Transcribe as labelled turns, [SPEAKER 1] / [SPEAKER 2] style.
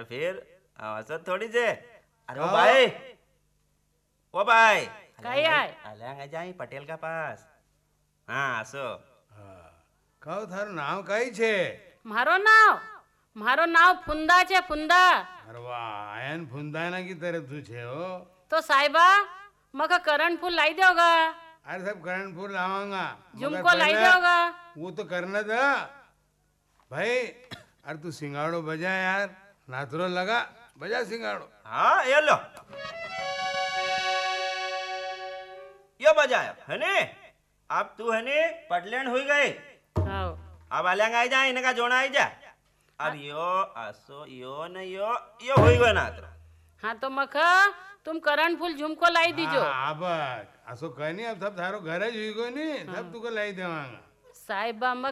[SPEAKER 1] तो फिर असं थोडीच आहे. अरे ओ भाई
[SPEAKER 2] काय आहे?
[SPEAKER 1] आल्या जाई पटेल का पास. हाँ असो.
[SPEAKER 3] કહું તારું નામ કઈ છે?
[SPEAKER 2] મારો નાવ ફુંદા છે, ફુંદા.
[SPEAKER 3] અરે વાહ, આયન ફુંદાના की तरह तू છે हो.
[SPEAKER 2] तो साहेबा मग करण फूल लाई देओगा,
[SPEAKER 3] अरे सब करण फूल लावांगा.
[SPEAKER 2] झुमको लाई देओगा.
[SPEAKER 3] वो तो करना था भाई. अरे तू सिंगाड़ो बजा यार, नाथुरो लगा बजा सिंगाड़ो.
[SPEAKER 1] हाँ ये लो यो बजाया है ने. अब तू है ने पटलेन हुई गई.
[SPEAKER 2] हाव.
[SPEAKER 1] अब आल्यां आई जा इनका जोड़ा आई जा. अब यो असो यो न यो हुई गयो ना.
[SPEAKER 2] हाँ तो मग तुम करण फूल झुमको लाई दीजो.
[SPEAKER 3] आबा असो कहीं नहीं, अब सब थारो घर ज हुई गयो नहीं, सब तुको लाई देवांगा.
[SPEAKER 2] साहेबा मग